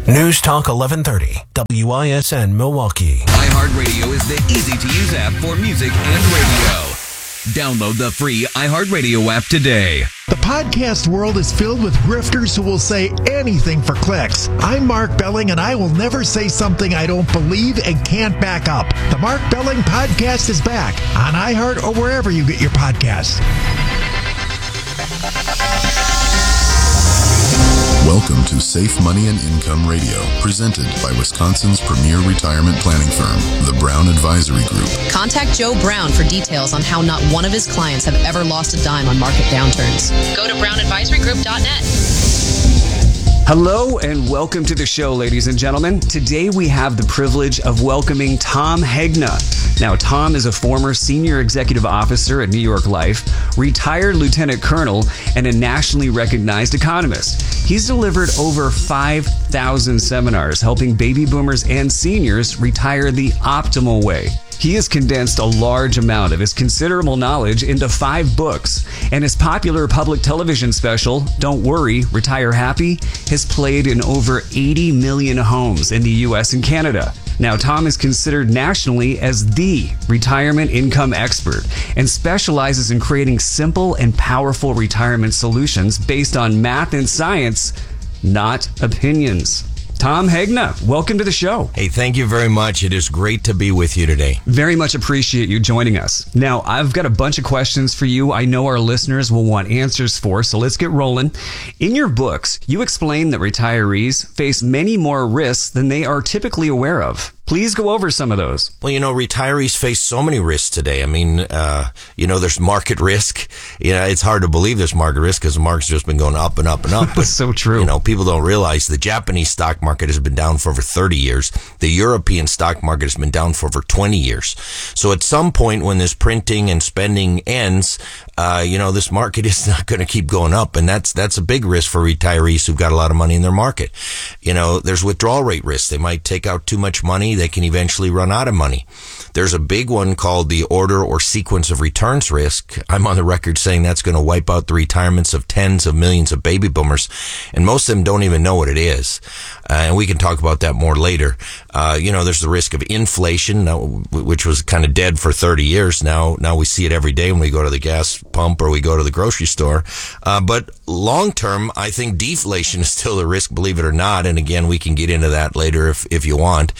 News Talk 1130, WISN Milwaukee. iHeartRadio is the easy-to-use app for music and radio. Download the free iHeartRadio app today. The podcast world is filled with grifters who will say anything for clicks. I'm Mark Belling, and I will never say something I don't believe and can't back up. The Mark Belling Podcast is back on iHeart or wherever you get your podcasts. Welcome to Safe Money and Income Radio, presented by Wisconsin's premier retirement planning firm, the Brown Advisory Group. Contact Joe Brown for details on how not one of his clients have ever lost a dime on market downturns. Go to brownadvisorygroup.net. Hello and welcome to the show, ladies and gentlemen. Today we have the privilege of welcoming Tom Hegna. Now, Tom is a former senior executive officer at New York Life, retired lieutenant colonel, and a nationally recognized economist. He's delivered over 5,000 seminars helping baby boomers and seniors retire the optimal way. He has condensed a large amount of his considerable knowledge into 5 books, and his popular public television special, Don't Worry, Retire Happy, has played in over 80 million homes in the U.S. and Canada. Now, Tom is considered nationally as the retirement income expert and specializes in creating simple and powerful retirement solutions based on math and science, not opinions. Tom Hegna, welcome to the show. Hey, thank you very much. It is great to be with you today. Very much appreciate you joining us. Now, I've got a bunch of questions for you I know our listeners will want answers for, so let's get rolling. In your books, you explain that retirees face many more risks than they are typically aware of. Please go over some of those. Well, retirees face so many risks today. I mean, there's market risk. It's hard to believe there's market risk because the market's just been going up and up and up. But, so true. People don't realize the Japanese stock market has been down for over 30 years. The European stock market has been down for over 20 years. So at some point when this printing and spending ends, this market is not going to keep going up. And that's a big risk for retirees who've got a lot of money in their market. There's withdrawal rate risk. They might take out too much money. They can eventually run out of money. There's a big one called the order or sequence of returns risk. I'm on the record saying that's going to wipe out the retirements of tens of millions of baby boomers, and most of them don't even know what it is. And we can talk about that more later. There's the risk of inflation, which was kind of dead for 30 years. Now we see it every day when we go to the gas pump or we go to the grocery store. But long term, I think deflation is still a risk, believe it or not. And again, we can get into that later if you want.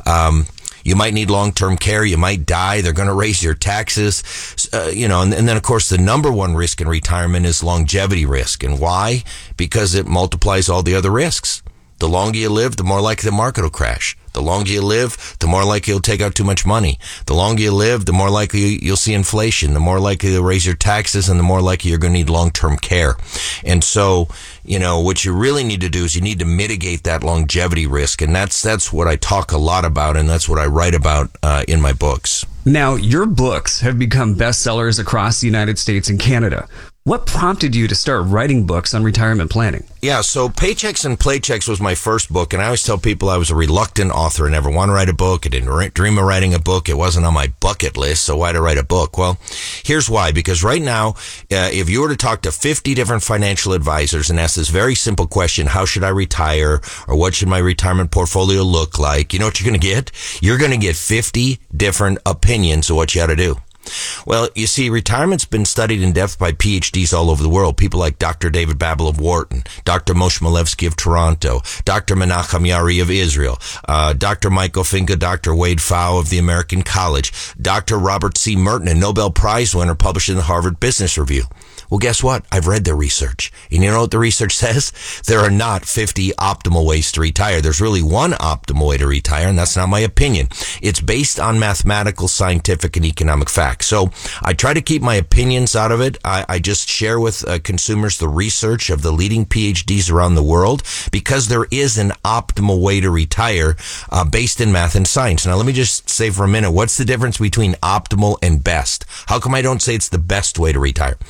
You might need long-term care. You might die. They're going to raise your taxes. And then, of course, the number one risk in retirement is longevity risk. And why? Because it multiplies all the other risks. The longer you live, the more likely the market will crash. The longer you live, the more likely you'll take out too much money. The longer you live, the more likely you'll see inflation, the more likely you'll raise your taxes, and the more likely you're going to need long-term care. And so, what you really need to do is you need to mitigate that longevity risk. And that's what I talk a lot about, and that's what I write about in my books. Now, your books have become bestsellers across the United States and Canada. What prompted you to start writing books on retirement planning? Yeah, so Paychecks and Playchecks was my first book, and I always tell people I was a reluctant author. I never wanted to write a book. I didn't dream of writing a book. It wasn't on my bucket list, so why'd I write a book? Well, here's why. Because right now, if you were to talk to 50 different financial advisors and ask this very simple question, how should I retire, or what should my retirement portfolio look like, you know what you're going to get? You're going to get 50 different opinions of what you ought to do. Well, you see, retirement's been studied in depth by PhDs all over the world. People like Dr. David Babel of Wharton, Dr. Moshe Milevsky of Toronto, Dr. Menachem Yari of Israel, Dr. Michael Finka, Dr. Wade Pfau of the American College, Dr. Robert C. Merton, a Nobel Prize winner, published in the Harvard Business Review. Well, guess what? I've read their research. And you know what the research says? There are not 50 optimal ways to retire. There's really one optimal way to retire, and that's not my opinion. It's based on mathematical, scientific, and economic facts. So I try to keep my opinions out of it. I just share with consumers the research of the leading PhDs around the world, because there is an optimal way to retire based in math and science. Now, let me just say for a minute, what's the difference between optimal and best? How come I don't say it's the best way to retire? Well,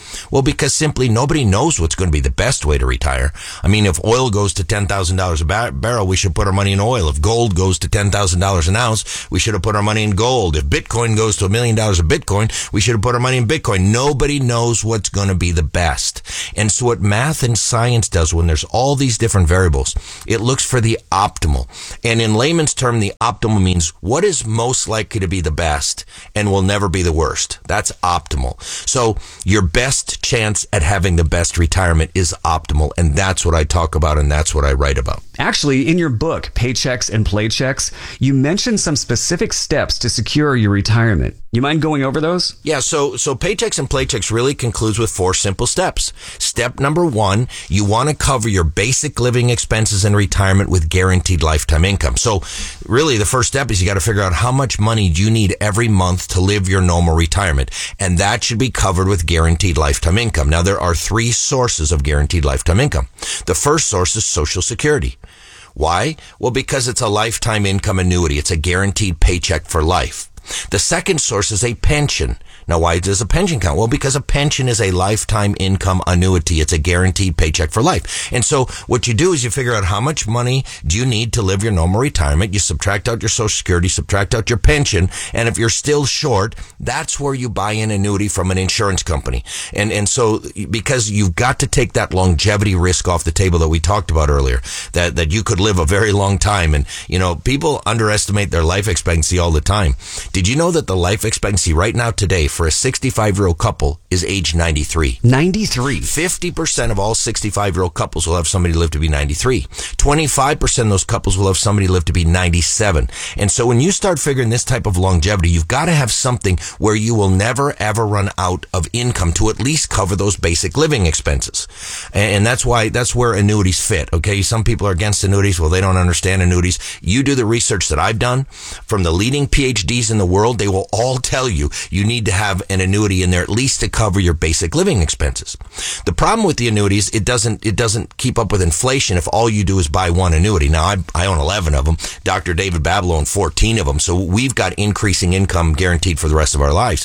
because simply nobody knows what's going to be the best way to retire. I mean, if oil goes to $10,000 a barrel, we should put our money in oil. If gold goes to $10,000 an ounce, we should have put our money in gold. If Bitcoin goes to $1 million a Bitcoin, we should have put our money in Bitcoin. Nobody knows what's going to be the best. And so what math and science does when there's all these different variables, it looks for the optimal. And in layman's term, the optimal means what is most likely to be the best and will never be the worst. That's optimal. So your best chance at having the best retirement is optimal. And that's what I talk about and that's what I write about. Actually, in your book, Paychecks and Playchecks, you mentioned some specific steps to secure your retirement. You mind going over those? Yeah, so Paychecks and Playchecks really concludes with 4 simple steps. Step number 1, you want to cover your basic living expenses in retirement with guaranteed lifetime income. So really the first step is you got to figure out how much money do you need every month to live your normal retirement. And that should be covered with guaranteed lifetime income. Now there are 3 sources of guaranteed lifetime income. The first source is Social Security. Why? Well, because it's a lifetime income annuity. It's a guaranteed paycheck for life. The second source is a pension. Now, why does a pension count? Well, because a pension is a lifetime income annuity. It's a guaranteed paycheck for life. And so what you do is you figure out how much money do you need to live your normal retirement. You subtract out your Social Security, subtract out your pension. And if you're still short, that's where you buy an annuity from an insurance company. And so because you've got to take that longevity risk off the table that we talked about earlier, that you could live a very long time. And, you know, people underestimate their life expectancy all the time. Did you know that the life expectancy right now today for a 65-year-old couple is age 93? 93. 50% of all 65-year-old couples will have somebody live to be 93. 25% of those couples will have somebody live to be 97. And so when you start figuring this type of longevity, you've got to have something where you will never, ever run out of income to at least cover those basic living expenses. And that's where annuities fit, okay? Some people are against annuities. Well, they don't understand annuities. You do the research that I've done from the leading PhDs in the world, they will all tell you need to have an annuity in there at least to cover your basic living expenses. The problem with the annuities, it doesn't keep up with inflation if all you do is buy one annuity. Now, I own 11 of them. Dr. David Babel owned 14 of them. So we've got increasing income guaranteed for the rest of our lives.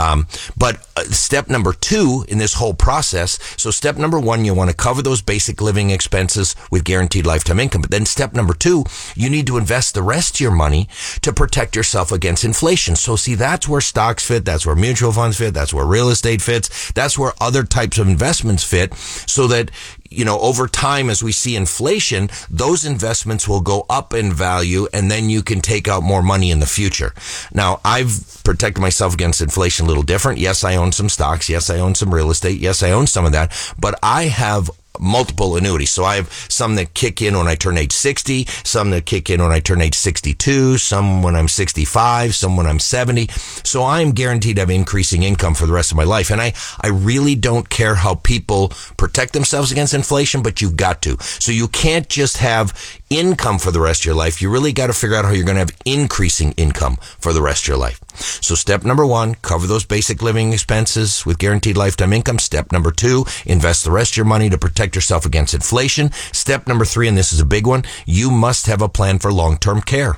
But step number 2 in this whole process, so step number 1, you want to cover those basic living expenses with guaranteed lifetime income. But then step number 2, you need to invest the rest of your money to protect yourself against inflation. So see, that's where stocks fit. That's where mutual funds fit. That's where real estate fits. That's where other types of investments fit, so that, you know, over time, as we see inflation, those investments will go up in value, and then you can take out more money in the future. Now, I've protected myself against inflation a little different. Yes, I own some stocks. Yes, I own some real estate. Yes, I own some of that. But I have multiple annuities. So I have some that kick in when I turn age 60, some that kick in when I turn age 62, some when I'm 65, some when I'm 70. So I'm guaranteed to have increasing income for the rest of my life. And I really don't care how people protect themselves against inflation, but you've got to. So you can't just have income for the rest of your life. You really got to figure out how you're going to have increasing income for the rest of your life. So step number 1, cover those basic living expenses with guaranteed lifetime income. Step number 2, invest the rest of your money to protect yourself against inflation. Step number 3, and this is a big one, you must have a plan for long-term care.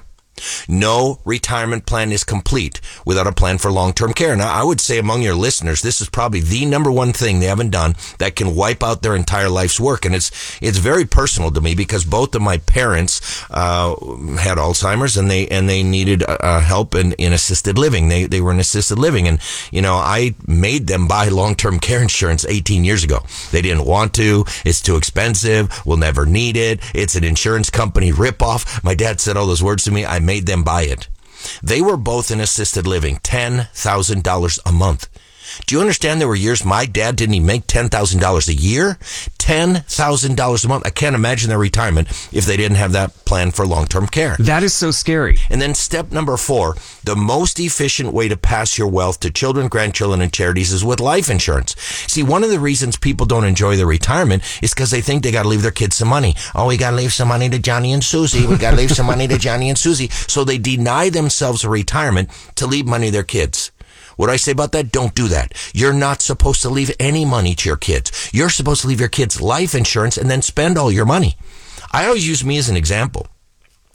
No retirement plan is complete without a plan for long-term care. Now, I would say among your listeners, this is probably the number one thing they haven't done that can wipe out their entire life's work. And it's very personal to me because both of my parents had Alzheimer's and they needed help in assisted living. They were in assisted living. And, you know, I made them buy long-term care insurance 18 years ago. They didn't want to. It's too expensive. We'll never need it. It's an insurance company ripoff. My dad said all those words to me. I made them buy it. They were both in assisted living, $10,000 a month. Do you understand there were years my dad didn't even make $10,000 a year? $10,000 a month. I can't imagine their retirement if they didn't have that plan for long-term care. That is so scary. And then step number 4, the most efficient way to pass your wealth to children, grandchildren, and charities is with life insurance. See, one of the reasons people don't enjoy their retirement is because they think they got to leave their kids some money. Oh, we got to leave some money to Johnny and Susie. We got to leave some money to Johnny and Susie. So they deny themselves a retirement to leave money to their kids. What do I say about that? Don't do that. You're not supposed to leave any money to your kids. You're supposed to leave your kids life insurance and then spend all your money. I always use me as an example.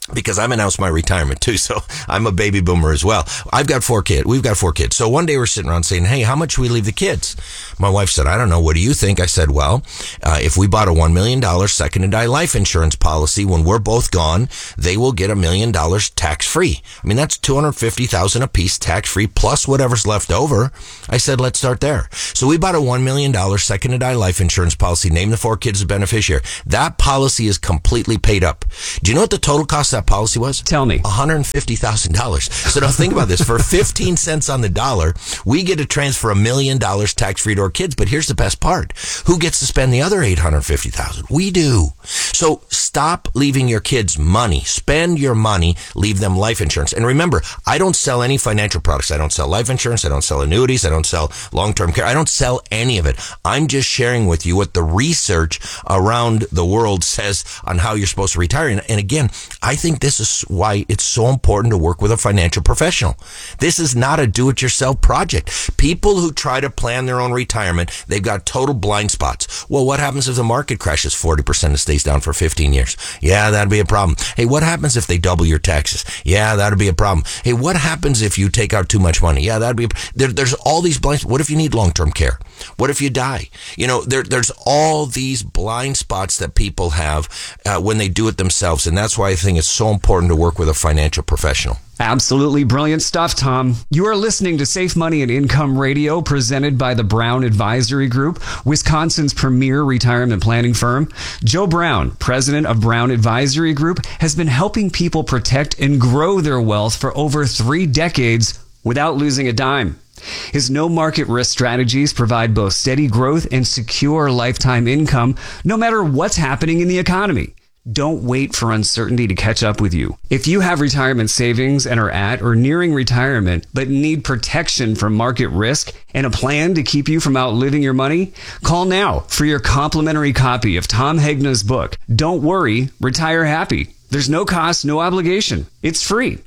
because I've announced my retirement too, so I'm a baby boomer as well. We've got 4 kids. So one day we're sitting around saying, hey, how much should we leave the kids? My wife said, I don't know. What do you think? I said, well, if we bought a $1 million second to die life insurance policy, when we're both gone, they will get $1 million tax-free. I mean, that's $250,000 a piece tax-free plus whatever's left over. I said, let's start there. So we bought a $1 million second to die life insurance policy, named the 4 kids as beneficiary. That policy is completely paid up. Do you know what the total cost that policy was? Tell me. $150,000. So now think about this. For 15 cents on the dollar, we get to transfer $1 million tax-free to our kids. But here's the best part. Who gets to spend the other $850,000? We do. So stop leaving your kids money. Spend your money. Leave them life insurance. And remember, I don't sell any financial products. I don't sell life insurance. I don't sell annuities. I don't sell long-term care. I don't sell any of it. I'm just sharing with you what the research around the world says on how you're supposed to retire. And again, I think this is why it's so important to work with a financial professional. This is not a do-it-yourself project. People who try to plan their own retirement, they've got total blind spots. Well, what happens if the market crashes 40% and stays down for 15 years? Yeah, that'd be a problem. Hey, what happens if they double your taxes? Yeah, that'd be a problem. Hey, what happens if you take out too much money? Yeah, that'd be there's all these blind spots. What if you need long-term care? What if you die? You know, there's all these blind spots that people have when they do it themselves. And that's why I think it's so important to work with a financial professional. Absolutely brilliant stuff, Tom. You are listening to Safe Money and Income Radio, presented by the Brown Advisory Group, Wisconsin's premier retirement planning firm. Joe Brown, president of Brown Advisory Group, has been helping people protect and grow their wealth for over 3 decades without losing a dime. His no market risk strategies provide both steady growth and secure lifetime income, no matter what's happening in the economy. Don't wait for uncertainty to catch up with you. If you have retirement savings and are at or nearing retirement, but need protection from market risk and a plan to keep you from outliving your money, call now for your complimentary copy of Tom Hegna's book, Don't Worry, Retire Happy. There's no cost, no obligation. It's free.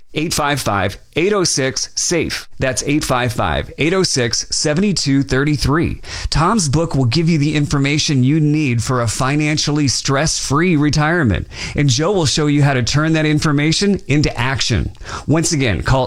855-806-SAFE. That's 855-806-7233. Tom's book will give you the information you need for a financially stress-free retirement. And Joe will show you how to turn that information into action. Once again, call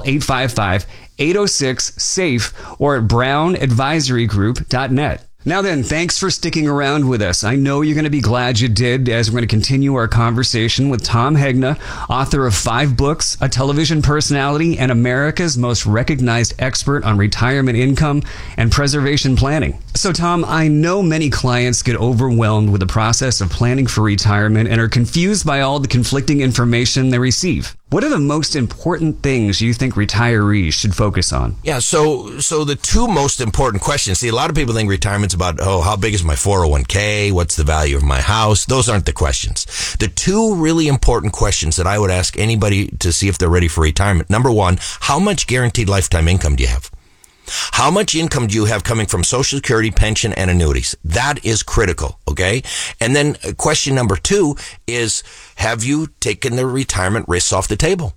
855-806-SAFE or at brownadvisorygroup.net. Now then, thanks for sticking around with us. I know you're going to be glad you did, as we're going to continue our conversation with Tom Hegna, author of 5 books, a television personality, and America's most recognized expert on retirement income and preservation planning. So Tom, I know many clients get overwhelmed with the process of planning for retirement and are confused by all the conflicting information they receive. What are the most important things you think retirees should focus on? Yeah, so the 2 most important questions. See, a lot of people think retirement's about, how big is my 401k? What's the value of my house? Those aren't the questions. The 2 really important questions that I would ask anybody to see if they're ready for retirement. Number 1, how much guaranteed lifetime income do you have? How much income do you have coming from Social Security, pension, and annuities? That is critical, okay? And then question number 2 is, have you taken the retirement risks off the table?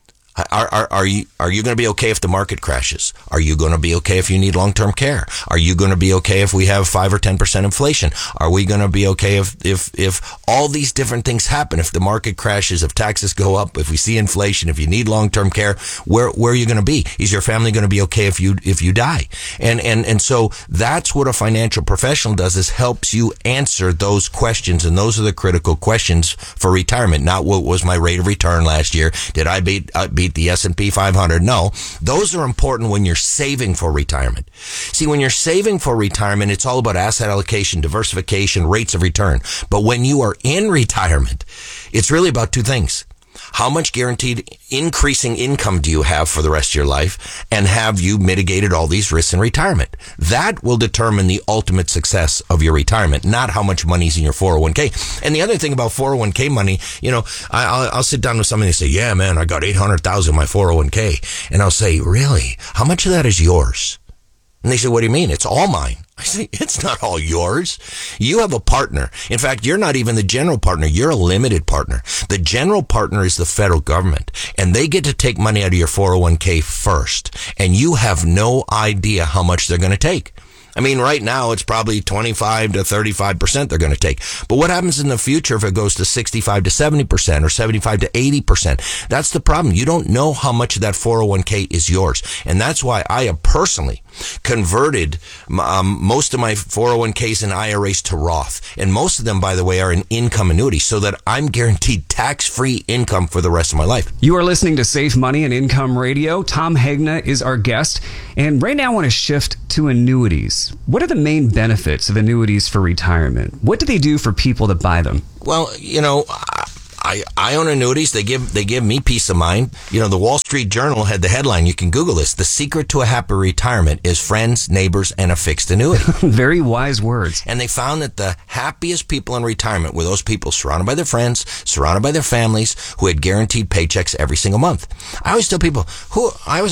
Are you going to be okay if the market crashes? Are you going to be okay if you need long-term care? Are you going to be okay if we have 5 or 10% inflation? Are we going to be okay if all these different things happen? If the market crashes, if taxes go up, if we see inflation, if you need long-term care, where are you going to be? Is your family going to be okay if you die? And so that's what a financial professional does, is helps you answer those questions. And those are the critical questions for retirement. Not what was my rate of return last year? Did I beat the S&P 500? No, those are important when you're saving for retirement. See, when you're saving for retirement, it's all about asset allocation, diversification, rates of return. But when you are in retirement, it's really about 2 things. How much guaranteed increasing income do you have for the rest of your life? And have you mitigated all these risks in retirement? That will determine the ultimate success of your retirement, not how much money's in your 401k. And the other thing about 401k money, I'll sit down with somebody and say, yeah, man, I got $800,000 in my 401k. And I'll say, really? How much of that is yours? And they say, what do you mean? It's all mine. I say, it's not all yours. You have a partner. In fact, you're not even the general partner. You're a limited partner. The general partner is the federal government, and they get to take money out of your 401k first. And you have no idea how much they're going to take. I mean, right now it's probably 25 to 35% they're going to take. But what happens in the future if it goes to 65 to 70% or 75 to 80%? That's the problem. You don't know how much of that 401k is yours. And that's why I have personally converted most of my 401ks and IRAs to Roth. And most of them, by the way, are in income annuity so that I'm guaranteed tax-free income for the rest of my life. You are listening to Safe Money and Income Radio. Tom Hegna is our guest. And right now I want to shift to annuities. What are the main benefits of annuities for retirement? What do they do for people that buy them? Well, I own annuities. They give me peace of mind. The Wall Street Journal had the headline. You can Google this. The secret to a happy retirement is friends, neighbors, and a fixed annuity. Very wise words. And they found that the happiest people in retirement were those people surrounded by their friends, surrounded by their families, who had guaranteed paychecks every single month. I always tell people, who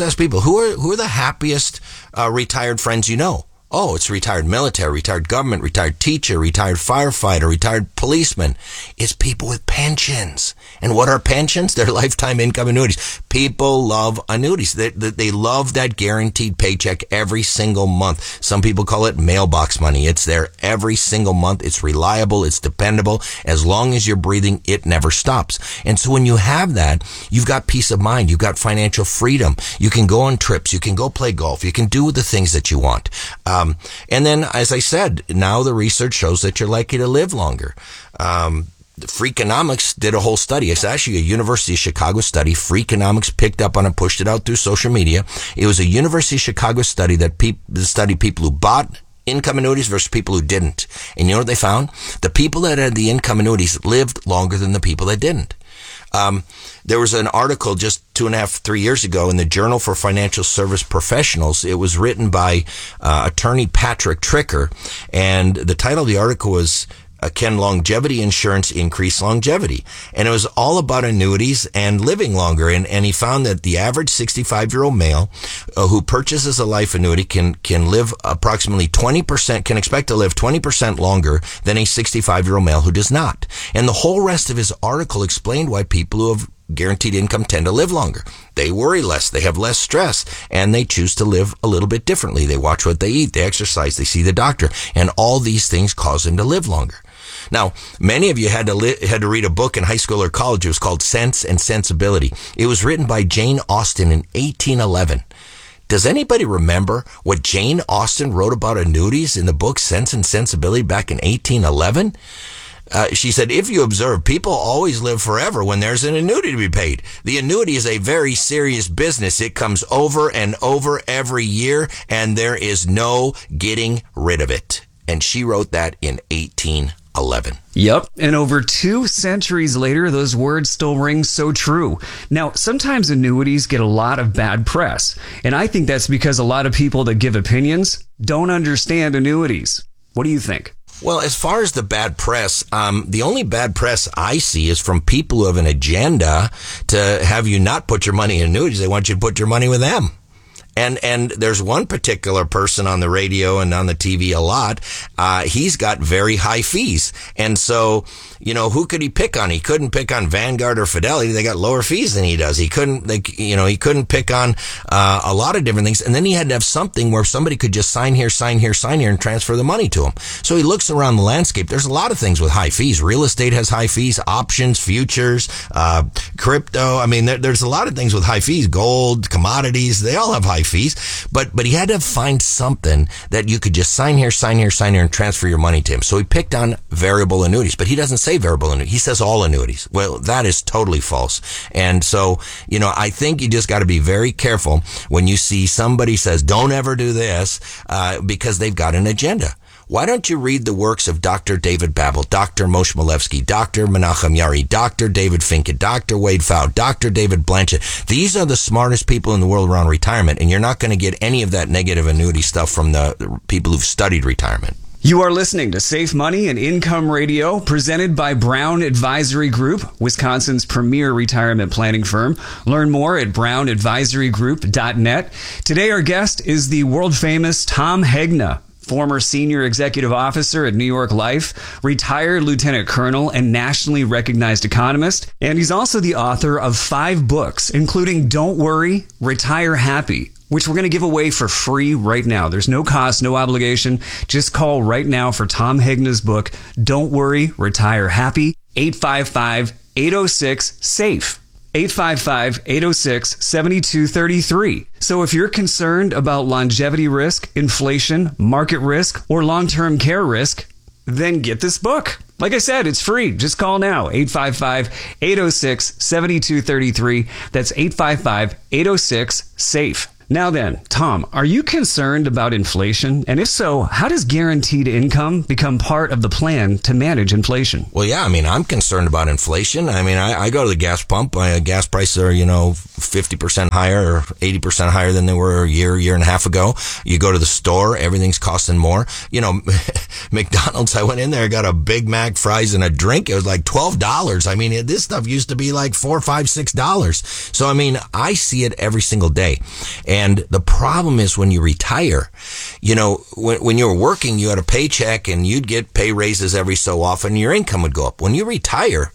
are the happiest retired friends you know? Oh, it's retired military, retired government, retired teacher, retired firefighter, retired policeman. It's people with pensions. And what are pensions? They're lifetime income annuities. People love annuities. They love that guaranteed paycheck every single month. Some people call it mailbox money. It's there every single month. It's reliable. It's dependable. As long as you're breathing, it never stops. And so when you have that, you've got peace of mind. You've got financial freedom. You can go on trips. You can go play golf. You can do the things that you want. And then, as I said, now the research shows that you're likely to live longer. Freakonomics did a whole study. It's actually a University of Chicago study. Freakonomics picked up on it, pushed it out through social media. It was a University of Chicago study that studied people who bought income annuities versus people who didn't. And you know what they found? The people that had the income annuities lived longer than the people that didn't. There was an article just 3 years ago in the Journal for Financial Service Professionals. It was written by attorney Patrick Tricker, and the title of the article was Can Longevity Insurance Increase Longevity? And it was all about annuities and living longer. And he found that the average 65-year-old male who purchases a life annuity can live approximately 20%, can expect to live 20% longer than a 65-year-old male who does not. And the whole rest of his article explained why people who have guaranteed income tend to live longer. They worry less, they have less stress, and they choose to live a little bit differently. They watch what they eat, they exercise, they see the doctor, and all these things cause them to live longer. Now, many of you had to read a book in high school or college. It was called Sense and Sensibility. It was written by Jane Austen in 1811. Does anybody remember what Jane Austen wrote about annuities in the book Sense and Sensibility back in 1811? She said, if you observe, people always live forever when there's an annuity to be paid. The annuity is a very serious business. It comes over and over every year, and there is no getting rid of it. And she wrote that in 1811. Yep. And over 2 centuries later, those words still ring so true. Now, sometimes annuities get a lot of bad press. And I think that's because a lot of people that give opinions don't understand annuities. What do you think? Well, as far as the bad press, the only bad press I see is from people who have an agenda to have you not put your money in annuities. They want you to put your money with them. And there's one particular person on the radio and on the TV a lot. He's got very high fees. And so, who could he pick on? He couldn't pick on Vanguard or Fidelity. They got lower fees than he does. He couldn't pick on a lot of different things. And then he had to have something where somebody could just sign here, and transfer the money to him. So he looks around the landscape. There's a lot of things with high fees. Real estate has high fees, options, futures, crypto. I mean, there's a lot of things with high fees. Gold, commodities, they all have high fees, but he had to find something that you could just sign here, and transfer your money to him. So he picked on variable annuities, but he doesn't say variable annuities. He says all annuities. Well, that is totally false. And so, I think you just got to be very careful when you see somebody says, don't ever do this, because they've got an agenda. Why don't you read the works of Dr. David Babel, Dr. Moshe Milevsky, Dr. Menachem Yari, Dr. David Finken, Dr. Wade Pfau, Dr. David Blanchett? These are the smartest people in the world around retirement, and you're not going to get any of that negative annuity stuff from the people who've studied retirement. You are listening to Safe Money and Income Radio, presented by Brown Advisory Group, Wisconsin's premier retirement planning firm. Learn more at brownadvisorygroup.net. Today, our guest is the world-famous Tom Hegna, former senior executive officer at New York Life, retired lieutenant colonel, and nationally recognized economist. And he's also the author of 5 books, including Don't Worry, Retire Happy, which we're going to give away for free right now. There's no cost, no obligation. Just call right now for Tom Hegna's book, Don't Worry, Retire Happy, 855-806-SAFE. 855-806-7233. So if you're concerned about longevity risk, inflation, market risk, or long-term care risk, then get this book. Like I said, it's free. Just call now. 855-806-7233. That's 855-806-SAFE. Now then, Tom, are you concerned about inflation? And if so, how does guaranteed income become part of the plan to manage inflation? Well, yeah, I mean, I'm concerned about inflation. I mean, I go to the gas pump. Gas prices are, 50% higher or 80% higher than they were a year and a half ago. You go to the store, everything's costing more. McDonald's, I went in there, got a Big Mac, fries, and a drink. It was like $12. I mean, this stuff used to be like $4, $5, $6. So, I mean, I see it every single day. And the problem is when you retire, when you were working, you had a paycheck and you'd get pay raises every so often. Your income would go up. When you retire,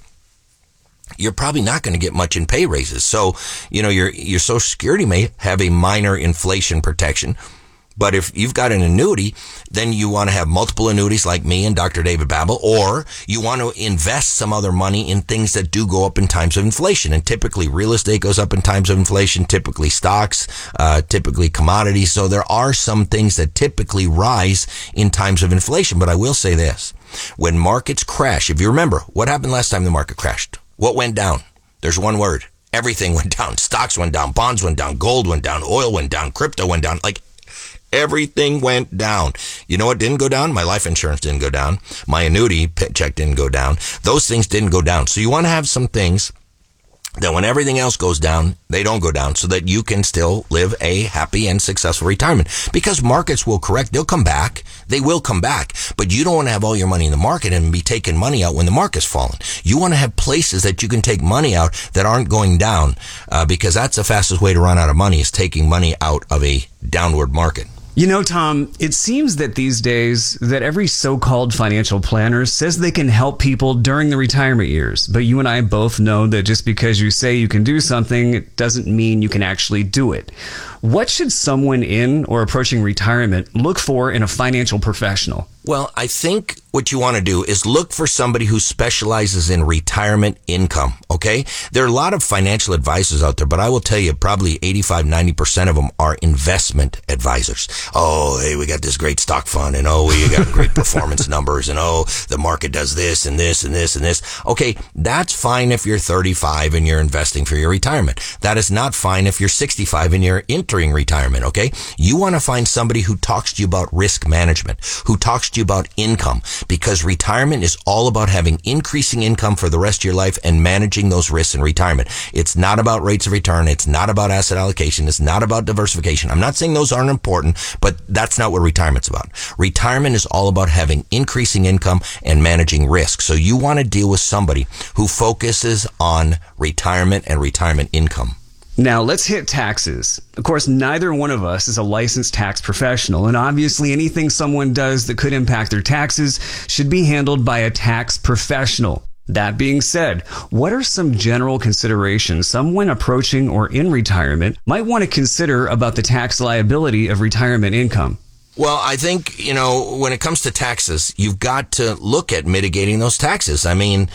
you're probably not going to get much in pay raises. So, your Social Security may have a minor inflation protection. But if you've got an annuity, then you want to have multiple annuities like me and Dr. David Babel, or you want to invest some other money in things that do go up in times of inflation. And typically real estate goes up in times of inflation, typically stocks, typically commodities. So there are some things that typically rise in times of inflation. But I will say this, when markets crash, if you remember, what happened last time the market crashed? What went down? There's one word. Everything went down. Stocks went down. Bonds went down. Gold went down. Oil went down. Crypto went down. Everything went down. You know what didn't go down? My life insurance didn't go down. My annuity check didn't go down. Those things didn't go down. So you want to have some things that when everything else goes down, they don't go down, so that you can still live a happy and successful retirement. Because markets will correct. They'll come back. They will come back. But you don't want to have all your money in the market and be taking money out when the market's falling. You want to have places that you can take money out that aren't going down, because that's the fastest way to run out of money, is taking money out of a downward market. Tom, it seems that these days that every so-called financial planner says they can help people during the retirement years. But you and I both know that just because you say you can do something, it doesn't mean you can actually do it. What should someone in or approaching retirement look for in a financial professional? Well, I think what you want to do is look for somebody who specializes in retirement income, okay? There are a lot of financial advisors out there, but I will tell you probably 85-90% of them are investment advisors. Oh, hey, we got this great stock fund, and oh, we got great performance numbers, and oh, the market does this and this and this and this. Okay, that's fine if you're 35 and you're investing for your retirement. That is not fine if you're 65 and you're entering retirement, okay? You want to find somebody who talks to you about risk management, who talks to you about income, because retirement is all about having increasing income for the rest of your life and managing those risks in retirement. It's not about rates of return. It's not about asset allocation. It's not about diversification. I'm not saying those aren't important, but that's not what retirement's about. Retirement is all about having increasing income and managing risk. So you want to deal with somebody who focuses on retirement and retirement income. Now, let's hit taxes. Of course, neither one of us is a licensed tax professional, and obviously anything someone does that could impact their taxes should be handled by a tax professional. That being said, what are some general considerations someone approaching or in retirement might want to consider about the tax liability of retirement income? Well, I think, when it comes to taxes, you've got to look at mitigating those taxes. I mean,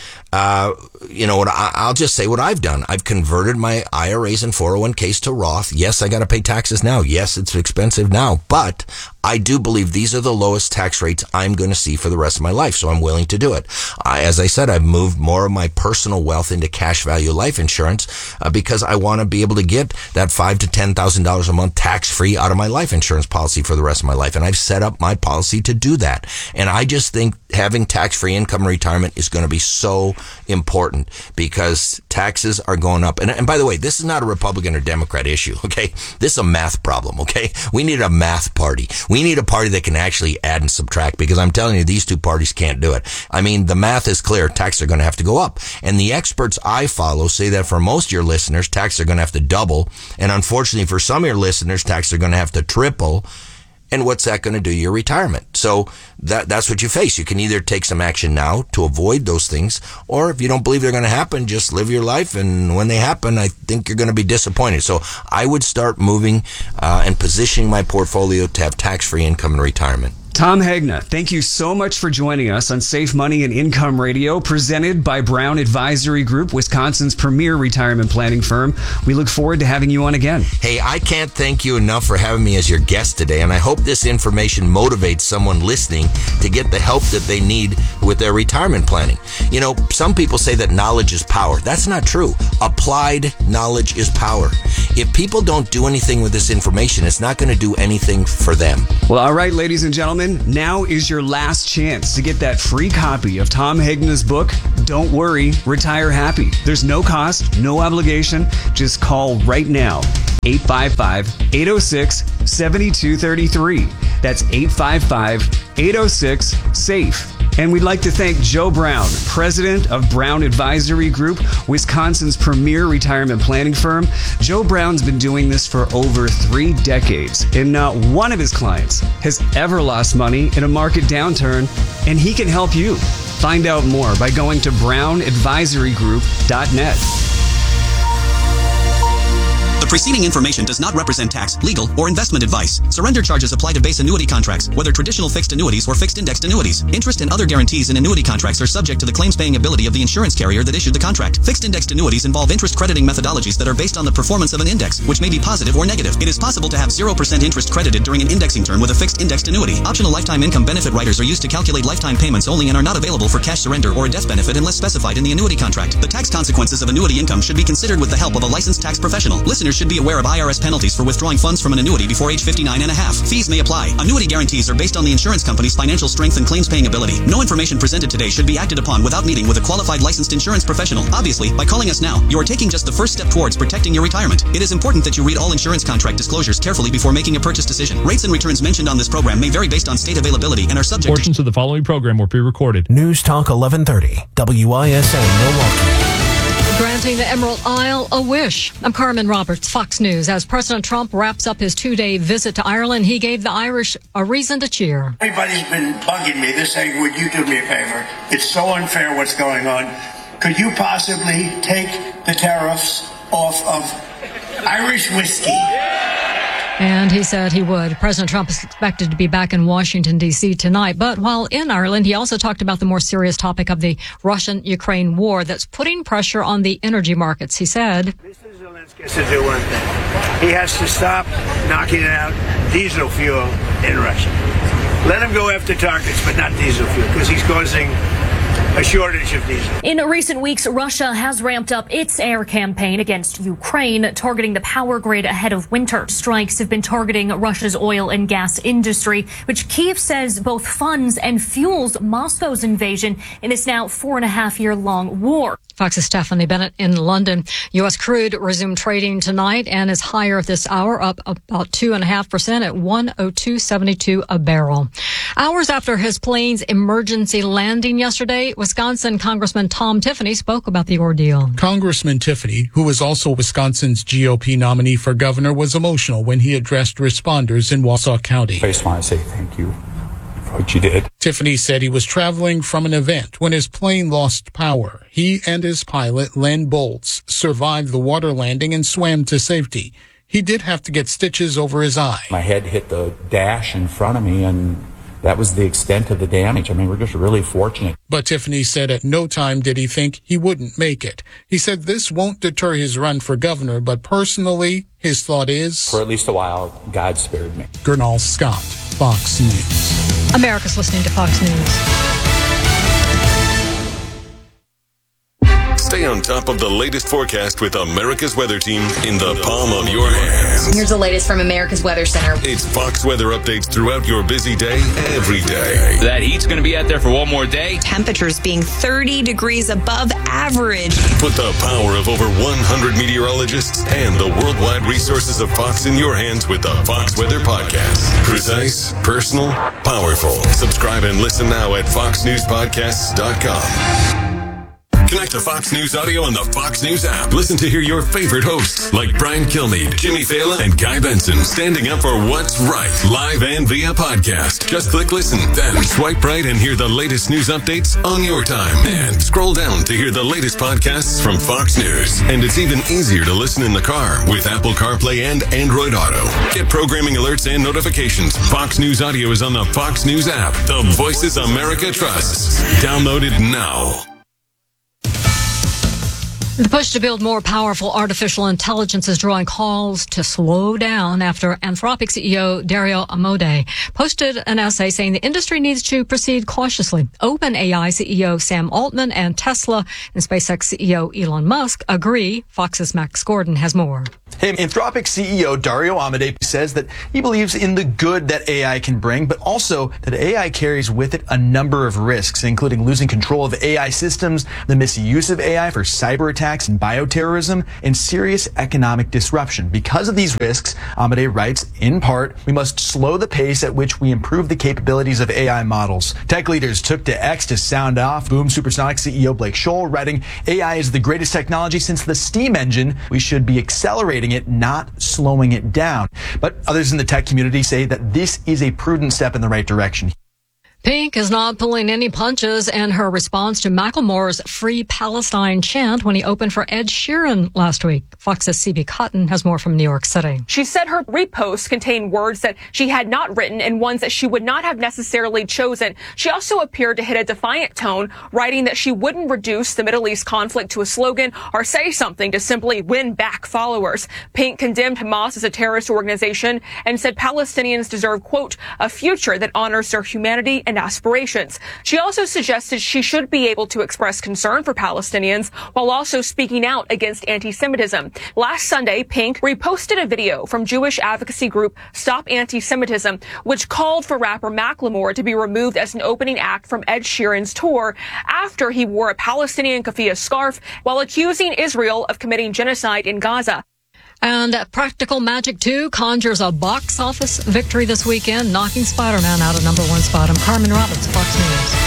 I'll just say what I've done. I've converted my IRAs and 401ks to Roth. Yes, I got to pay taxes now. Yes, it's expensive now, but I do believe these are the lowest tax rates I'm going to see for the rest of my life, so I'm willing to do it. As I said, I've moved more of my personal wealth into cash value life insurance because I want to be able to get that $5,000 to $10,000 a month tax-free out of my life insurance policy for the rest of my life, and I've set up my policy to do that. And I just think having tax-free income in retirement is going to be so important because taxes are going up. And by the way, this is not a Republican or Democrat issue, okay? This is a math problem, okay? We need a math party. We need a party that can actually add and subtract, because I'm telling you, these two parties can't do it. I mean, the math is clear. Taxes are going to have to go up. And the experts I follow say that for most of your listeners, taxes are going to have to double. And unfortunately, for some of your listeners, taxes are going to have to triple. and what's that going to do to your retirement? So that's what you face. You can either take some action now to avoid those things, or if you don't believe they're going to happen, just live your life, and when they happen, I think you're going to be disappointed. So I would start moving and positioning my portfolio to have tax-free income in retirement. Tom Hegna, thank you so much for joining us on Safe Money and Income Radio, presented by Brown Advisory Group, Wisconsin's premier retirement planning firm. We look forward to having you on again. Hey, I can't thank you enough for having me as your guest today, and I hope this information motivates someone listening to get the help that they need with their retirement planning. You know, some people say that knowledge is power. That's not true. Applied knowledge is power. If people don't do anything with this information, it's not going to do anything for them. Well, all right, ladies and gentlemen, now is your last chance to get that free copy of Tom Hegna's book, Don't Worry, Retire Happy. There's no cost, no obligation. Just call right now, 855-806-7233. That's 855-806-SAFE. And we'd like to thank Joe Brown, president of Brown Advisory Group, Wisconsin's premier retirement planning firm. Joe Brown's been doing this for over 3 decades, and not one of his clients has ever lost money in a market downturn, and he can help you. Find out more by going to brownadvisorygroup.net. The preceding information does not represent tax, legal, or investment advice. Surrender charges apply to base annuity contracts, whether traditional fixed annuities or fixed indexed annuities. Interest and other guarantees in annuity contracts are subject to the claims-paying ability of the insurance carrier that issued the contract. Fixed indexed annuities involve interest crediting methodologies that are based on the performance of an index, which may be positive or negative. It is possible to have 0% interest credited during an indexing term with a fixed indexed annuity. Optional lifetime income benefit riders are used to calculate lifetime payments only and are not available for cash surrender or a death benefit unless specified in the annuity contract. The tax consequences of annuity income should be considered with the help of a licensed tax professional. Listeners should be aware of IRS penalties for withdrawing funds from an annuity before age 59 and a half. Fees may apply. Annuity guarantees are based on the insurance company's financial strength and claims-paying ability. No information presented today should be acted upon without meeting with a qualified licensed insurance professional. Obviously, by calling us now, you are taking just the first step towards protecting your retirement. It is important that you read all insurance contract disclosures carefully before making a purchase decision. Rates and returns mentioned on this program may vary based on state availability and are subject Portions of the following program were pre-recorded. News Talk 1130, WISN Milwaukee. Granting the Emerald Isle a wish. I'm Carmen Roberts, Fox News. As President Trump wraps up his 2-day visit to Ireland, he gave the Irish a reason to cheer. Everybody's been bugging me. They're saying, would you do me a favor? It's so unfair what's going on. Could you possibly take the tariffs off of Irish whiskey? And he said he would. President Trump is expected to be back in Washington, D.C. tonight. But while in Ireland, he also talked about the more serious topic of the Russian-Ukraine war that's putting pressure on the energy markets. He said, Mr. Zelensky has to do one thing. He has to stop knocking out diesel fuel in Russia. Let him go after targets, but not diesel fuel, because he's causing a shortage of diesel. In recent weeks, Russia has ramped up its air campaign against Ukraine, targeting the power grid ahead of winter. Strikes have been targeting Russia's oil and gas industry, which Kyiv says both funds and fuels Moscow's invasion in this now 4.5-year-long war. Fox's Stephanie Bennett in London. U.S. crude resumed trading tonight and is higher this hour, up about 2.5% at $102.72 a barrel. Hours after his plane's emergency landing yesterday, Wisconsin Congressman Tom Tiffany spoke about the ordeal. Congressman Tiffany, who is also Wisconsin's GOP nominee for governor, was emotional when he addressed responders in Wausau County. I just want to say thank you for what you did. Tiffany said he was traveling from an event when his plane lost power. He and his pilot, Len Bolts, survived the water landing and swam to safety. He did have to get stitches over his eye. My head hit the dash in front of me, and that was the extent of the damage. I mean, we're just really fortunate. But Tiffany said at no time did he think he wouldn't make it. He said this won't deter his run for governor, but personally, his thought is, for at least a while, God spared me. Gernal Scott, Fox News. America's listening to Fox News. Stay on top of the latest forecast with America's Weather Team in the palm of your hands. Here's the latest from America's Weather Center. It's Fox weather updates throughout your busy day, every day. That heat's going to be out there for one more day. Temperatures being 30 degrees above average. Put the power of over 100 meteorologists and the worldwide resources of Fox in your hands with the Fox Weather Podcast. Precise, personal, powerful. Subscribe and listen now at foxnewspodcasts.com. Connect to Fox News Audio on the Fox News app. Listen to hear your favorite hosts like Brian Kilmeade, Jimmy Fallon, and Guy Benson standing up for what's right, live and via podcast. Just click listen, then swipe right and hear the latest news updates on your time. And scroll down to hear the latest podcasts from Fox News. And it's even easier to listen in the car with Apple CarPlay and Android Auto. Get programming alerts and notifications. Fox News Audio is on the Fox News app. The voices America trusts. Download it now. The push to build more powerful artificial intelligence is drawing calls to slow down after Anthropic CEO Dario Amodei posted an essay saying the industry needs to proceed cautiously. OpenAI CEO Sam Altman and Tesla and SpaceX CEO Elon Musk agree. Fox's Max Gordon has more. Anthropic CEO Dario Amodei says that he believes in the good that AI can bring, but also that AI carries with it a number of risks, including losing control of AI systems, the misuse of AI for cyber attacks and bioterrorism, and serious economic disruption. Because of these risks, Amodei writes, in part, we must slow the pace at which we improve the capabilities of AI models. Tech leaders took to X to sound off Boom Supersonic CEO Blake Scholl, writing, AI is the greatest technology since the steam engine. We should be accelerating it, not slowing it down. But others in the tech community say that this is a prudent step in the right direction. Pink is not pulling any punches in her response to Macklemore's Free Palestine chant when he opened for Ed Sheeran last week. Fox's CB Cotton has more from New York City. She said her reposts contained words that she had not written and ones that she would not have necessarily chosen. She also appeared to hit a defiant tone, writing that she wouldn't reduce the Middle East conflict to a slogan or say something to simply win back followers. Pink condemned Hamas as a terrorist organization and said Palestinians deserve, quote, a future that honors their humanity and aspirations. She also suggested she should be able to express concern for Palestinians while also speaking out against anti-Semitism. Last Sunday, Pink reposted a video from Jewish advocacy group Stop Anti-Semitism, which called for rapper Macklemore to be removed as an opening act from Ed Sheeran's tour after he wore a Palestinian keffiyeh scarf while accusing Israel of committing genocide in Gaza. And Practical Magic 2 conjures a box office victory this weekend, knocking Spider-Man out of #1 spot. I'm Carmen Roberts, Fox News.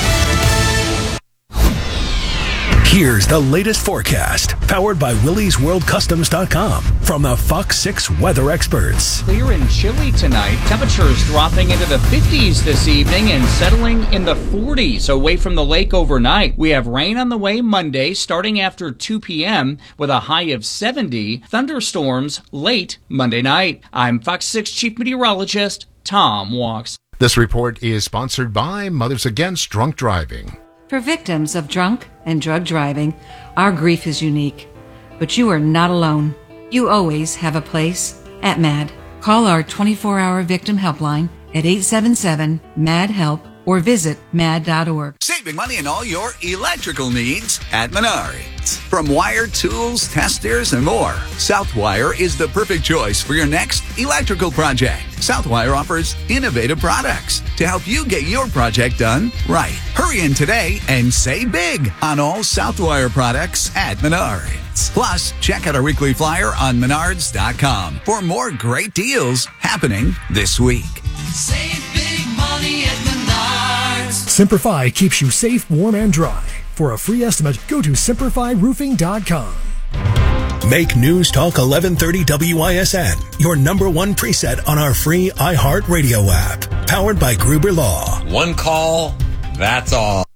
Here's the latest forecast, powered by WillysWorldCustoms.com from the Fox 6 weather experts. Clear and chilly tonight. Temperatures dropping into the 50s this evening and settling in the 40s away from the lake overnight. We have rain on the way Monday, starting after 2 p.m. with a high of 70. Thunderstorms late Monday night. I'm Fox 6 Chief Meteorologist Tom Walks. This report is sponsored by Mothers Against Drunk Driving. For victims of drunk and drug driving, our grief is unique. But you are not alone. You always have a place at MAD. Call our 24-hour victim helpline at 877-MAD-HELP or visit mad.org. Saving money on all your electrical needs at Menards. From wire, tools, testers, and more, Southwire is the perfect choice for your next electrical project. Southwire offers innovative products to help you get your project done right. Hurry in today and save big on all Southwire products at Menards. Plus, check out our weekly flyer on menards.com for more great deals happening this week. Save big money at Menards. Simplify keeps you safe, warm, and dry. For a free estimate, go to simplifyroofing.com. Make News Talk 1130 WISN your #1 preset on our free iHeartRadio app. Powered by Gruber Law. One call, that's all.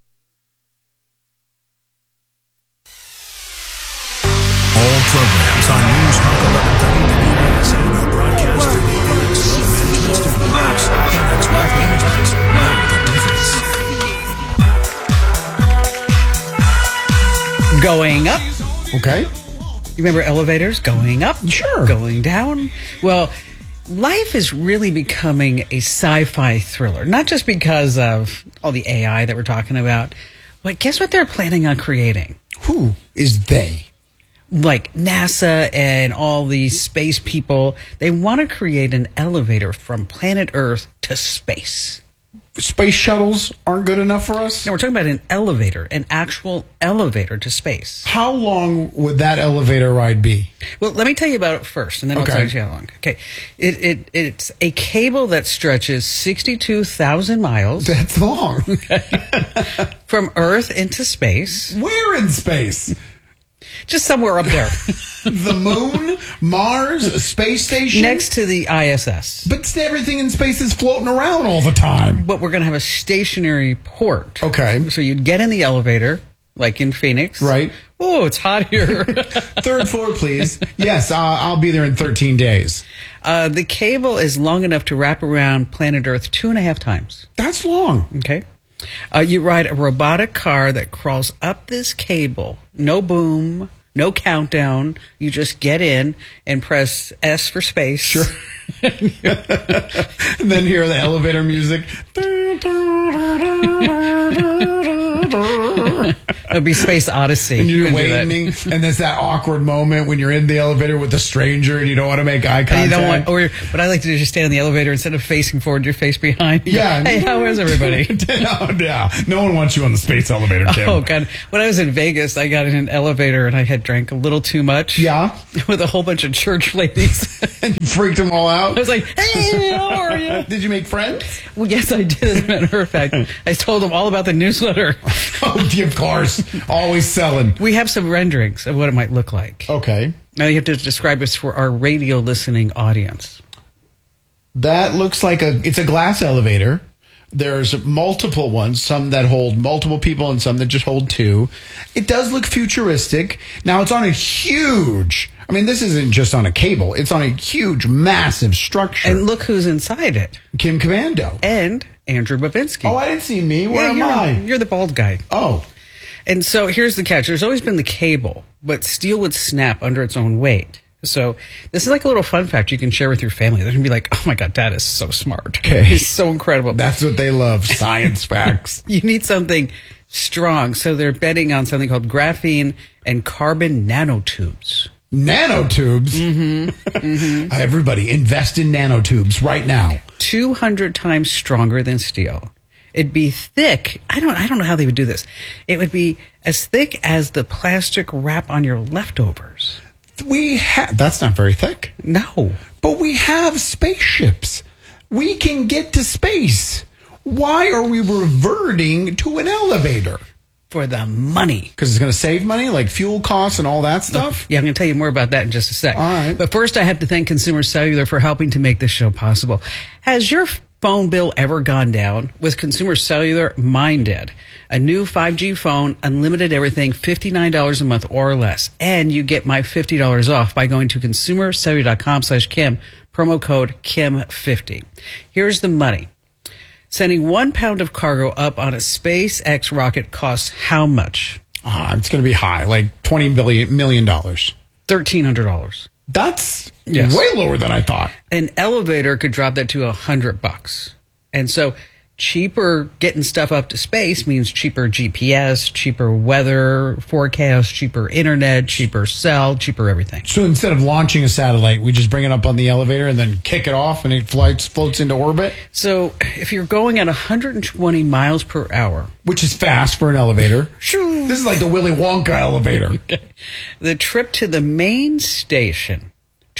All programs on News Talk 1130 WISN are broadcast through the internet slow management studios and X-Rock Management. Know the difference. Going up. Okay. You remember elevators going up? Sure. Going down? Well, life is really becoming a sci-fi thriller, not just because of all the AI that we're talking about, but guess what they're planning on creating? Who is they? Like NASA and all these space people, they want to create an elevator from planet Earth to space. space shuttles aren't good enough for us? No, we're talking about an elevator, an actual elevator to space. How long would that elevator ride be? Well, let me tell you about it first, and then I'll tell you how long. Okay. It's a cable that stretches 62,000 miles. That's long. From Earth into space. Where in space? Just somewhere up there. The moon? Mars? A space station? Next to the ISS. But everything in space is floating around all the time. But we're going to have a stationary port. Okay. So you'd get in the elevator, like in Phoenix. Right. Oh, it's hot here. Third floor, please. Yes, I'll be there in 13 days. The cable is long enough to wrap around planet Earth 2.5 times. That's long. Okay. You ride a robotic car that crawls up this cable. No boom, no countdown. You just get in and press S for space. Sure. And then hear the elevator music. It'll be Space Odyssey. And you're waiting, and there's that awkward moment when you're in the elevator with a stranger and you don't want to make eye contact. You don't want, but I like to just stand in the elevator instead of facing forward, your face behind. Yeah. Hey, how is everybody? Yeah. No one wants you on the space elevator, Kim. Oh, God. When I was in Vegas, I got in an elevator and I had drank a little too much. Yeah. With a whole bunch of church ladies. And you freaked them all out? I was like, hey, how are you? Did you make friends? Well, yes, I did. As a matter of fact, I told them all about the newsletter. Oh, of course. Always selling. We have some renderings of what it might look like. Okay. Now you have to describe this for our radio listening audience. That looks like it's a glass elevator. There's multiple ones, some that hold multiple people and some that just hold two. It does look futuristic. Now it's on a huge, this isn't just on a cable. It's on a huge, massive structure. And look who's inside it. Kim Commando. And Andrew Babinski. Oh, I didn't see me. Where am I? You're the bald guy. Oh. And so here's the catch. There's always been the cable, but steel would snap under its own weight. So this is like a little fun fact you can share with your family. They're going to be like, oh my God, Dad is so smart. Okay. He's so incredible. That's what they love, science facts. You need something strong. So they're betting on something called graphene and carbon nanotubes. Nanotubes? Mm-hmm. Everybody, invest in nanotubes right now. 200 times stronger than steel. It'd be thick. I don't know how they would do this. It would be as thick as the plastic wrap on your leftovers. That's not very thick. No. But we have spaceships. We can get to space. Why are we reverting to an elevator? For the money. Because it's going to save money, like fuel costs and all that stuff? Yeah, I'm going to tell you more about that in just a sec. All right. But first, I have to thank Consumer Cellular for helping to make this show possible. Has your phone bill ever gone down? With Consumer Cellular, mine did. A new 5G phone, unlimited everything, $59 a month or less. And you get my $50 off by going to consumercellular.com/Kim, promo code Kim50. Here's the money. Sending 1 pound of cargo up on a SpaceX rocket costs how much? It's going to be high, like $20 million. $1,300. That's way lower than I thought. An elevator could drop that to $100. And so cheaper getting stuff up to space means cheaper GPS, cheaper weather forecast, cheaper internet, cheaper cell, cheaper everything. So instead of launching a satellite, we just bring it up on the elevator and then kick it off and it floats into orbit? So if you're going at 120 miles per hour, which is fast for an elevator. This is like the Willy Wonka elevator. The trip to the main station,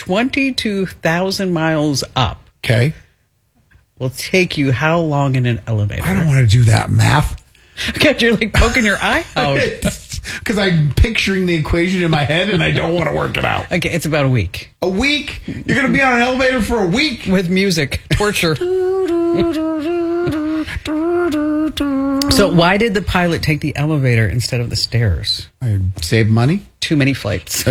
22,000 miles up. Okay. Will take you how long in an elevator? I don't want to do that math. God, you're like poking your eye out. Because I'm picturing the equation in my head and I don't want to work it out. Okay, it's about a week. A week? You're going to be on an elevator for a week? With music. Torture. So why did the pilot take the elevator instead of the stairs? I saved money. Too many flights.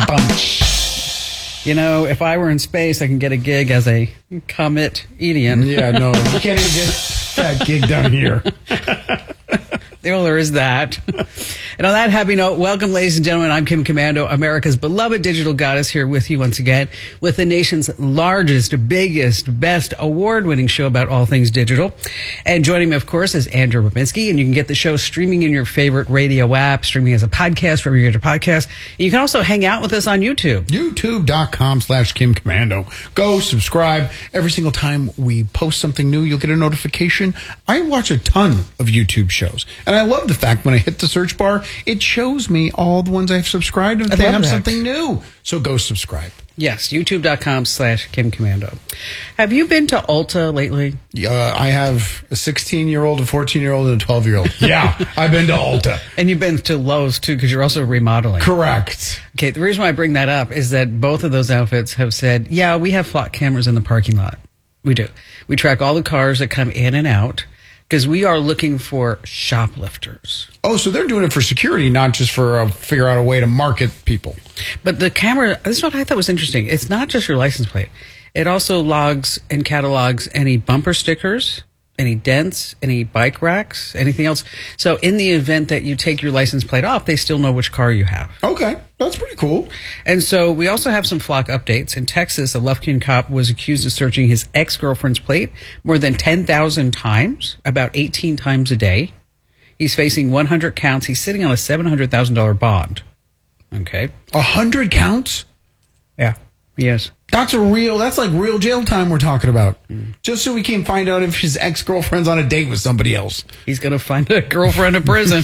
You know, if I were in space, I can get a gig as a comedian. Yeah, no, you can't even get that gig down here. Well, there is that. And on that happy note, welcome, ladies and gentlemen. I'm Kim Commando, America's beloved digital goddess, here with you once again with the nation's largest, biggest, best award-winning show about all things digital. And joining me, of course, is Andrew Babinski, and you can get the show streaming in your favorite radio app, streaming as a podcast, wherever you get your podcast. And you can also hang out with us on YouTube. YouTube.com/Kim Commando. Go subscribe. Every single time we post something new, you'll get a notification. I watch a ton of YouTube shows, and I love the fact when I hit the search bar, it shows me all the ones I've subscribed and if they have something new. So go subscribe. Yes, youtube.com/Kim Commando. Have you been to Ulta lately? I have a 16-year-old, a 14-year-old, and a 12-year-old. Yeah, I've been to Ulta. And you've been to Lowe's, too, because you're also remodeling. Correct. Okay, the reason why I bring that up is that both of those outfits have said, yeah, we have flock cameras in the parking lot. We do. We track all the cars that come in and out, because we are looking for shoplifters. Oh, so they're doing it for security, not just for figure out a way to market people. But the camera, this is what I thought was interesting. It's not just your license plate. It also logs and catalogs any bumper stickers, any dents, any bike racks, anything else. So in the event that you take your license plate off, they still know which car you have. Okay, that's pretty cool. And so we also have some flock updates. In Texas, a Lufkin cop was accused of searching his ex-girlfriend's plate more than 10,000 times, about 18 times a day. He's facing 100 counts. He's sitting on a $700,000 bond. Okay. 100 counts? Yeah, yes. That's like real jail time we're talking about. Just so we can find out if his ex-girlfriend's on a date with somebody else. He's going to find a girlfriend in prison.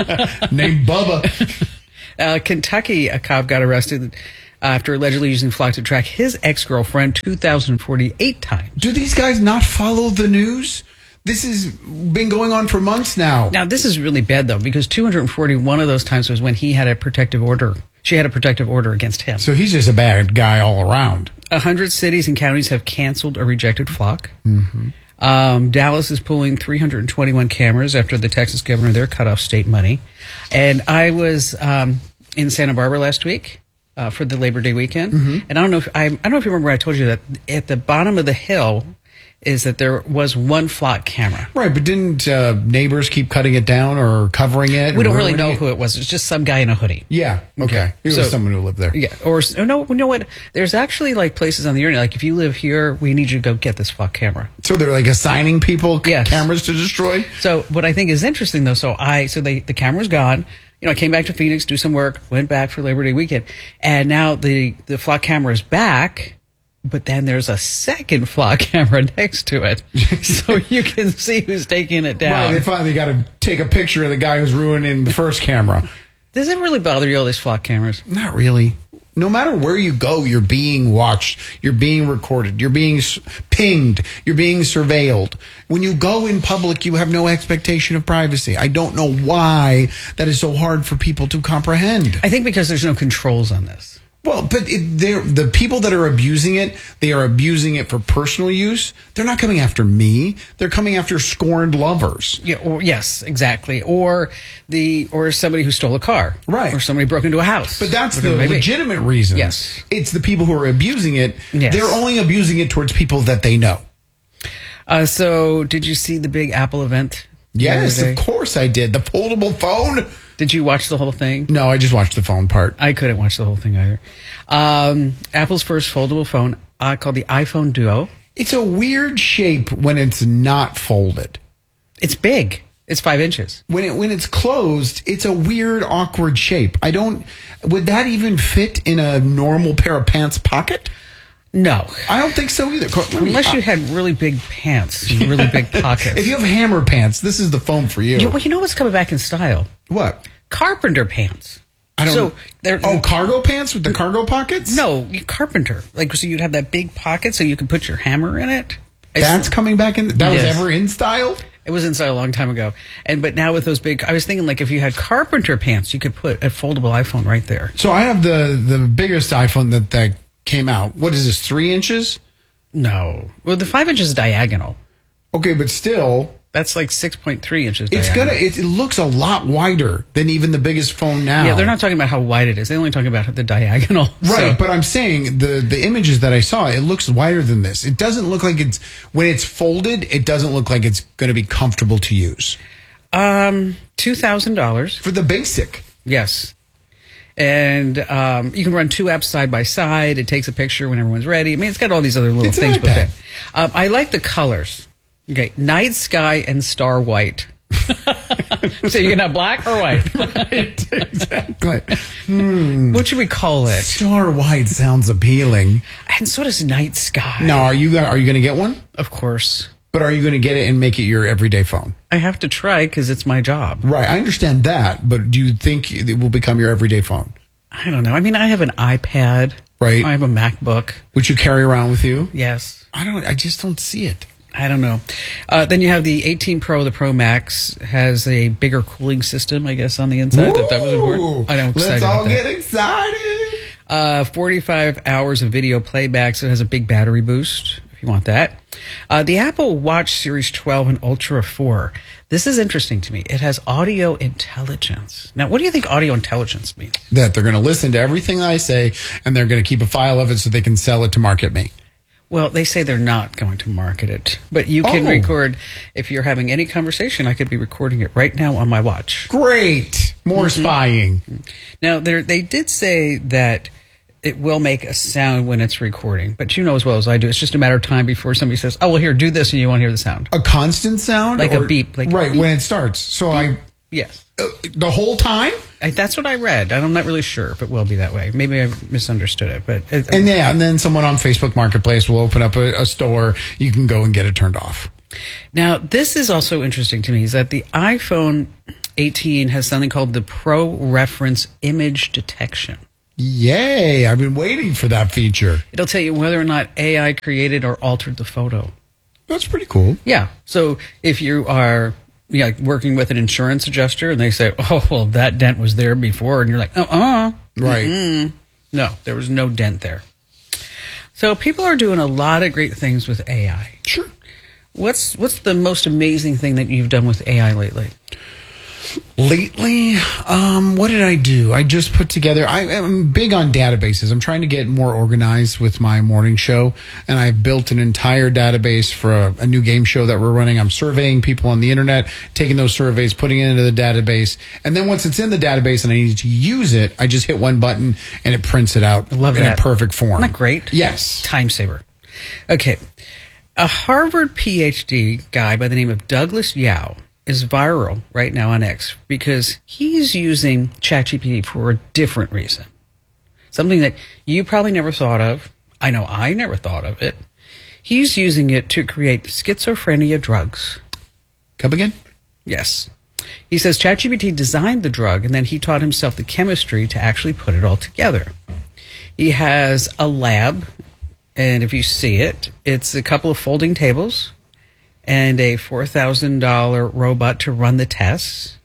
Named Bubba. Kentucky, a cop got arrested after allegedly using flock to track his ex-girlfriend 2,048 times. Do these guys not follow the news? This has been going on for months now. Now, this is really bad, though, because 241 of those times was when he had a protective order. She had a protective order against him. So he's just a bad guy all around. 100 cities and counties have canceled or rejected flock. Mm-hmm. Dallas is pulling 321 cameras after the Texas governor there cut off state money. And I was in Santa Barbara last week for the Labor Day weekend. Mm-hmm. And I don't know if you remember, I told you that at the bottom of the hill is that there was one flock camera. Right, but didn't neighbors keep cutting it down or covering it? We don't really know who it was. It's just some guy in a hoodie. Yeah, okay. It was someone who lived there. Yeah, or no, you know what? There's actually like places on the internet, like if you live here, we need you to go get this flock camera. So they're like assigning people cameras to destroy? So what I think is interesting though, the camera's gone. You know, I came back to Phoenix, do some work, went back for Labor Day weekend, and now the flock camera is back. But then there's a second flock camera next to it, so you can see who's taking it down. Right, they finally got to take a picture of the guy who's ruining the first camera. Does it really bother you, all these flock cameras? Not really. No matter where you go, you're being watched, you're being recorded, you're being pinged, you're being surveilled. When you go in public, you have no expectation of privacy. I don't know why that is so hard for people to comprehend. I think because there's no controls on this. Well, but the people that are abusing it, they are abusing it for personal use. They're not coming after me. They're coming after scorned lovers. Yeah, yes, exactly. Or somebody who stole a car. Right. Or somebody broke into a house. But that's the legitimate reason. Yes. It's the people who are abusing it. Yes. They're only abusing it towards people that they know. So did you see the big Apple event? Yes, of course I did. The foldable phone. Did you watch the whole thing? No, I just watched the phone part. I couldn't watch the whole thing either. Apple's first foldable phone called the iPhone Duo. It's a weird shape when it's not folded. It's big. It's 5 inches. When it's closed, it's a weird, awkward shape. Would that even fit in a normal pair of pants pocket? No. I don't think so either. Unless you had really big pants and really big pockets. If you have hammer pants, this is the phone for you. You know what's coming back in style? What? Carpenter pants. Cargo pants with the cargo pockets? No, carpenter. So you'd have that big pocket so you could put your hammer in it. That's coming back in? That was ever in style? It was in style a long time ago. But now with those big, I was thinking if you had carpenter pants, you could put a foldable iPhone right there. So I have the biggest iPhone that came out. What is this, 3 inches? No. Well, the 5 inches is diagonal. Okay, but still. That's like 6.3 inches It's diagonal. it looks a lot wider than even the biggest phone now. Yeah, they're not talking about how wide it is. They're only talking about the diagonal. Right, So. but I'm saying the images that I saw, it looks wider than this. It doesn't look like when it's folded, it doesn't look like it's going to be comfortable to use. $2,000 for the basic. Yes. And you can run 2 apps side by side. It takes a picture when everyone's ready. I mean, it's got all these other little things with it. I like the colors. Okay, night sky and star white. So you can have black or white. Right, exactly. What should we call it? Star white sounds appealing. And so does night sky. Now, are you going to get one? Of course. But are you going to get it and make it your everyday phone? I have to try because it's my job. Right, I understand that, but do you think it will become your everyday phone? I don't know. I mean, I have an iPad. Right. I have a MacBook. Which you carry around with you? Yes. I just don't see it. I don't know. Then you have the 18 Pro. The Pro Max has a bigger cooling system, I guess, on the inside. That was important. I know. Let's all get excited. 45 hours of video playback, so it has a big battery boost if you want that. The Apple Watch Series 12 and Ultra 4. This is interesting to me. It has audio intelligence. Now, what do you think audio intelligence means? That they're going to listen to everything I say, and they're going to keep a file of it so they can sell it to market me. Well, they say they're not going to market it, but you can record. If you're having any conversation, I could be recording it right now on my watch. Great. More spying. Now, they did say that it will make a sound when it's recording, but you know as well as I do, it's just a matter of time before somebody says, oh, well, here, do this, and you won't hear the sound. A constant sound? Like a beep. Like right, beep. when it starts. So Yes. The whole time? That's what I read. I'm not really sure if it will be that way. Maybe I misunderstood it. But and then someone on Facebook Marketplace will open up a store. You can go and get it turned off. Now, this is also interesting to me, is that the iPhone 18 has something called the Pro Reference Image Detection. Yay! I've been waiting for that feature. It'll tell you whether or not AI created or altered the photo. That's pretty cool. Yeah. So if you are working with an insurance adjuster and they say, oh, well, that dent was there before, and you're like, right. Mm-hmm. No, there was no dent there. So people are doing a lot of great things with AI. Sure. What's the most amazing thing that you've done with AI lately? Lately, what did I do? I just put together, I'm big on databases. I'm trying to get more organized with my morning show, and I've built an entire database for a new game show that we're running. I'm surveying people on the internet, taking those surveys, putting it into the database, and then once it's in the database and I need to use it, I just hit one button and it prints it out in a perfect form. Isn't that great? Yes. Time saver. Okay. A Harvard PhD guy by the name of Douglas Yao is viral right now on X because he's using ChatGPT for a different reason. Something that you probably never thought of. I know I never thought of it. He's using it to create schizophrenia drugs. Come again? Yes. He says ChatGPT designed the drug and then he taught himself the chemistry to actually put it all together. He has a lab, and if you see it, it's a couple of folding tables and a $4,000 robot to run the tests.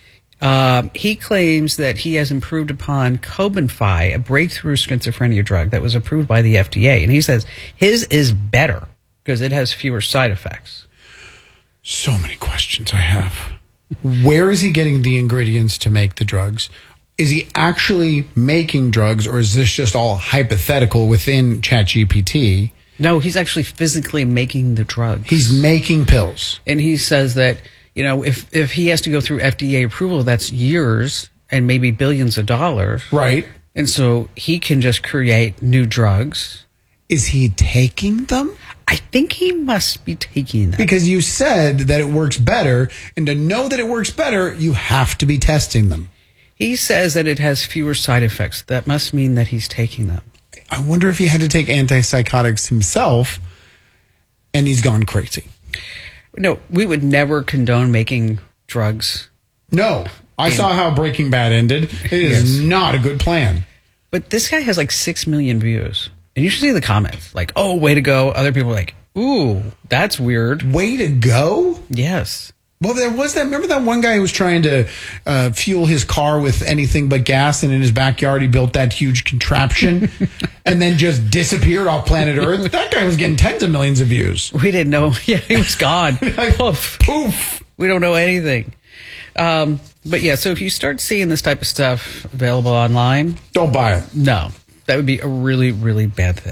He claims that he has improved upon Cobenfy, a breakthrough schizophrenia drug that was approved by the FDA. And he says his is better because it has fewer side effects. So many questions I have. Where is he getting the ingredients to make the drugs? Is he actually making drugs, or is this just all hypothetical within ChatGPT? No, he's actually physically making the drugs. He's making pills. And he says that, if he has to go through FDA approval, that's years and maybe billions of dollars. Right. And so he can just create new drugs. Is he taking them? I think he must be taking them. Because you said that it works better, and to know that it works better, you have to be testing them. He says that it has fewer side effects. That must mean that he's taking them. I wonder if he had to take antipsychotics himself and he's gone crazy. No, we would never condone making drugs. No. I saw how Breaking Bad ended. It is not a good plan. But this guy has like 6 million views. And you should see the comments. Like, oh, way to go. Other people are like, ooh, that's weird. Way to go? Yes. Well, there was that. Remember that one guy who was trying to fuel his car with anything but gas, and in his backyard he built that huge contraption and then just disappeared off planet Earth? That guy was getting tens of millions of views. We didn't know. Yeah, he was gone. Poof. Poof. We don't know anything. But yeah, so if you start seeing this type of stuff available online, don't buy it. No, that would be a really, really bad thing.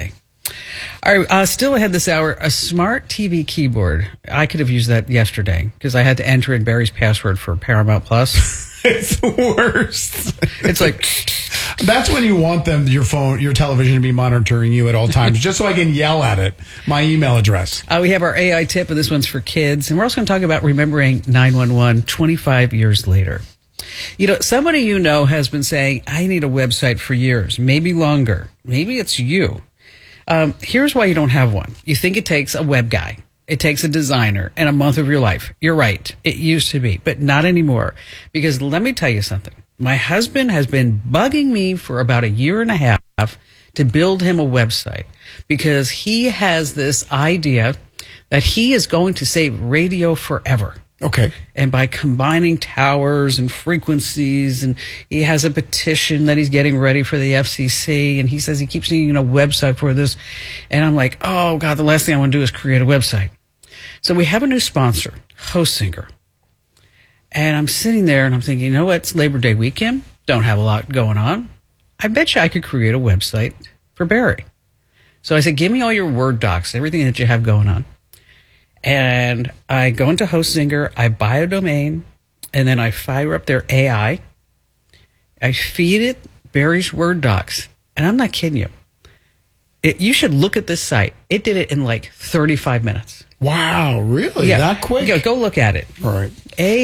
All right, still ahead this hour, a smart TV keyboard. I could have used that yesterday because I had to enter in Barry's password for Paramount Plus. It's the worst. It's like... That's when you want your phone, your television to be monitoring you at all times, just so I can yell at it. My email address. We have our AI tip, and this one's for kids. And we're also going to talk about remembering 911 25 years later. You know, somebody you know has been saying, I need a website for years, maybe longer. Maybe it's you. Here's why you don't have one. You think it takes a web guy. It takes a designer and a month of your life. You're right. It used to be, but not anymore. Because let me tell you something. My husband has been bugging me for about a year and a half to build him a website because he has this idea that he is going to save radio forever. Okay. And by combining towers and frequencies, and he has a petition that he's getting ready for the FCC, and he says he keeps needing a website for this. And I'm like, oh, God, the last thing I want to do is create a website. So we have a new sponsor, Hostinger. And I'm sitting there and I'm thinking, you know what? It's Labor Day weekend. Don't have a lot going on. I bet you I could create a website for Barry. So I said, give me all your Word docs, everything that you have going on. And I go into Hostinger, I buy a domain, and then I fire up their AI. I feed it Barry's Word docs. And I'm not kidding you. You should look at this site. It did it in like 35 minutes. Wow, really? Yeah. That quick? Go look at it. All right.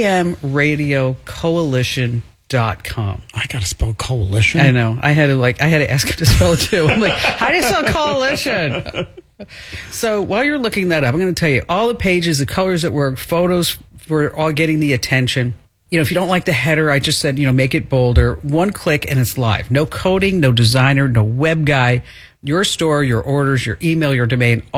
amradiocoalition.com. I got to spell coalition. I know. I had to ask him to spell it too. I'm like, how do you spell coalition? So while you're looking that up, I'm going to tell you all the pages, the colors that work, photos for all getting the attention. You know, if you don't like the header, I just said, make it bolder. One click and it's live. No coding, no designer, no web guy. Your store, your orders, your email, your domain,